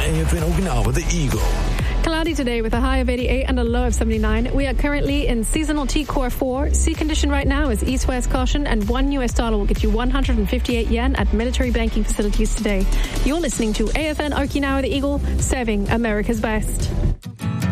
AFN Okinawa, the Eagle. Cloudy today with a high of 88 and a low of 79. We are currently in seasonal T-Core 4. Sea condition right now is east-west caution, and $1 will get you 158 yen at military banking facilities today. You're listening to AFN Okinawa, the Eagle, serving America's best.